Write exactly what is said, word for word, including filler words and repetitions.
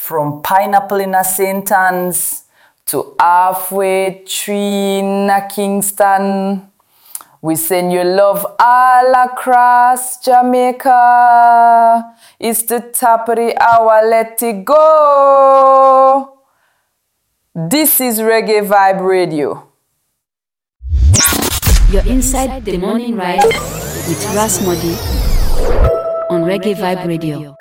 From Pineapple in a Saint Anne's to Halfway Tree in a Kingston, we send you love all across Jamaica. It's the top of the hour, let it go. This is Reggae Vibe Radio. You're inside the morning ride with Ras Modi on Reggae Vibe Radio.